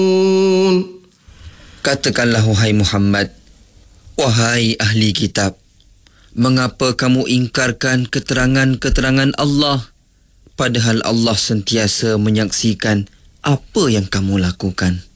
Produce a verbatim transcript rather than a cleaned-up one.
Katakanlah wahai Muhammad, wahai ahli kitab, mengapa kamu ingkarkan keterangan-keterangan Allah, padahal Allah sentiasa menyaksikan apa yang kamu lakukan?